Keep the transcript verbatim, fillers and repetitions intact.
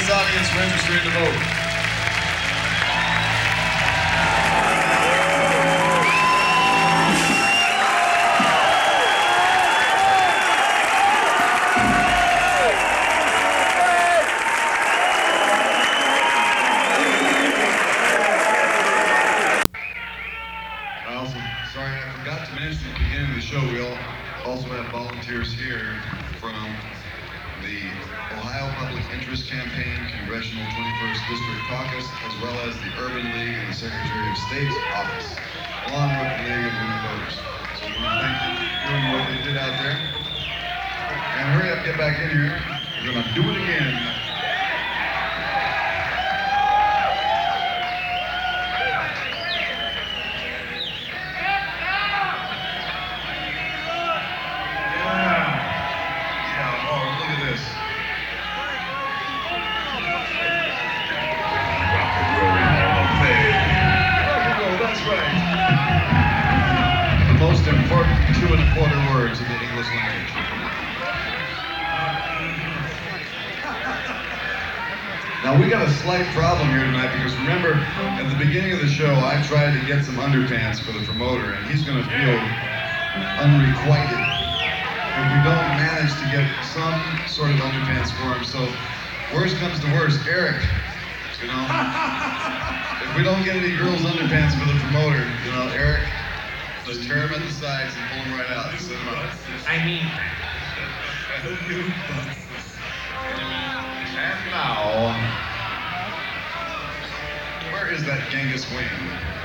this audience registering to vote? Sorry, I forgot to mention at the beginning of the show, we all also have volunteers here from the Ohio Public Interest Campaign Congressional twenty-first District Caucus, as well as the Urban League and the Secretary of State's office, along with the League of Women Voters. So we want to thank them for doing what they did out there. And hurry up, get back in here. We're going to do it again. Most important two and a quarter words in the English language. Now we got a slight problem here tonight because remember, at the beginning of the show, I tried to get some underpants for the promoter, and he's going to feel unrequited if we don't manage to get some sort of underpants for him. So, worst comes to worst, Eric, you know, if we don't get any girls' underpants for the promoter, you know, Eric, just tear them at the sides and pull them right out. Set them up. I mean, and now, where is that Genghis Wing?